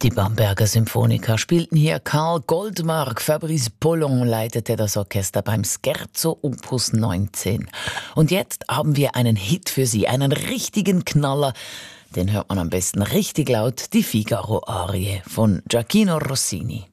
Die Bamberger Symphoniker spielten hier Karl Goldmark. Fabrice Pollon leitete das Orchester beim Scherzo Opus 19. Und jetzt haben wir einen Hit für Sie, einen richtigen Knaller. Den hört man am besten richtig laut, die Figaro-Arie von Gioachino Rossini.